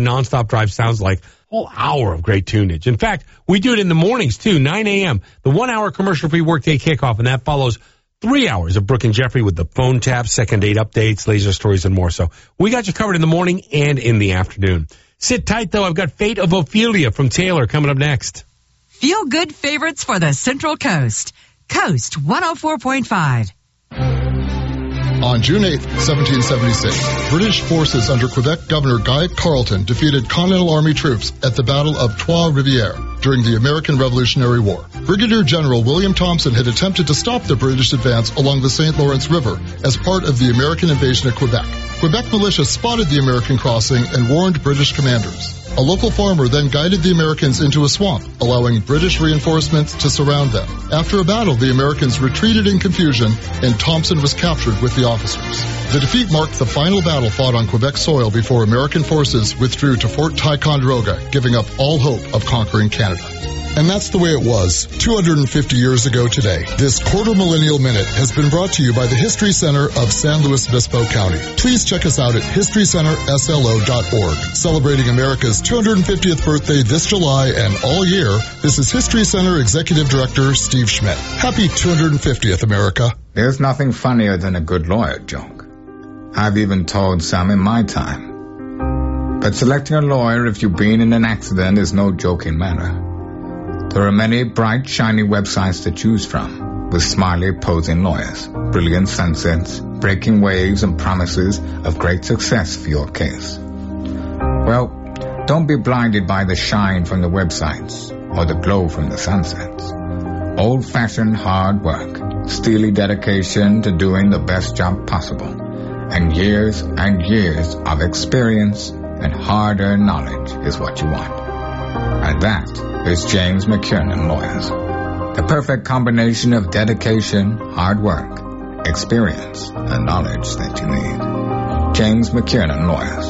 nonstop drive sounds like. Whole hour of great tunage. In fact, we do it in the mornings, too, 9 a.m., the 1-hour commercial-free workday kickoff, and that follows 3 hours of Brooke and Jeffrey with the phone taps, second date updates, laser stories, and more. So we got you covered in the morning and in the afternoon. Sit tight, though. I've got Fate of Ophelia from Taylor coming up next. Feel good favorites for the Central Coast. Coast 104.5. On June 8, 1776, British forces under Quebec Governor Guy Carleton defeated Continental Army troops at the Battle of Trois-Rivières during the American Revolutionary War. Brigadier General William Thompson had attempted to stop the British advance along the St. Lawrence River as part of the American invasion of Quebec. Quebec militia spotted the American crossing and warned British commanders. A local farmer then guided the Americans into a swamp, allowing British reinforcements to surround them. After a battle, the Americans retreated in confusion, and Thompson was captured with the officers. The defeat marked the final battle fought on Quebec soil before American forces withdrew to Fort Ticonderoga, giving up all hope of conquering Canada. And that's the way it was 250 years ago today. This Quarter Millennial Minute has been brought to you by the History Center of San Luis Obispo County. Please check us out at historycenterslo.org. Celebrating America's 250th birthday this July and all year, this is History Center Executive Director Steve Schmidt. Happy 250th, America. There's nothing funnier than a good lawyer joke. I've even told some in my time. But selecting a lawyer if you've been in an accident is no joking matter. There are many bright, shiny websites to choose from, with smiley, posing lawyers, brilliant sunsets, breaking waves, and promises of great success for your case. Well, don't be blinded by the shine from the websites or the glow from the sunsets. Old-fashioned hard work, steely dedication to doing the best job possible, and years of experience and hard-earned knowledge is what you want. And that is James McKiernan Lawyers. The perfect combination of dedication, hard work, experience, and knowledge that you need. James McKiernan Lawyers.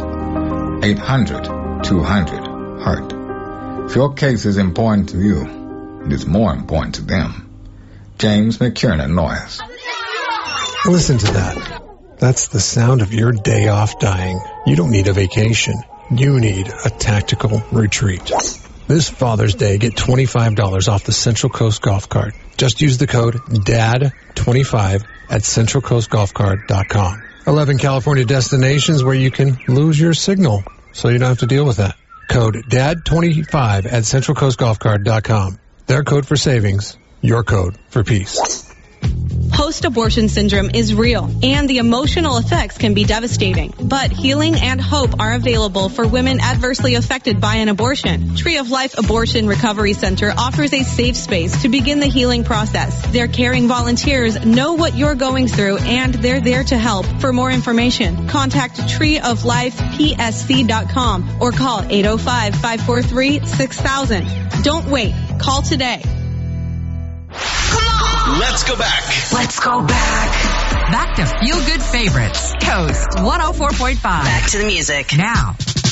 800-200-HURT. If your case is important to you, it is more important to them. James McKiernan Lawyers. Listen to that. That's the sound of your day off dying. You don't need a vacation. You need a tactical retreat. This Father's Day, get $25 off the Central Coast Golf Cart. Just use the code DAD25 at centralcoastgolfcart.com. 11 California destinations where you can lose your signal, so you don't have to deal with that. Code DAD25 at centralcoastgolfcart.com. Their code for savings, your code for peace. Post-abortion syndrome is real, and the emotional effects can be devastating. But healing and hope are available for women adversely affected by an abortion. Tree of Life Abortion Recovery Center offers a safe space to begin the healing process. Their caring volunteers know what you're going through, and they're there to help. For more information, contact treeoflifepsc.com or call 805-543-6000. Don't wait. Call today. Let's go back. Let's go back. Back to Feel Good Favorites. Coast 104.5. Back to the music. Now,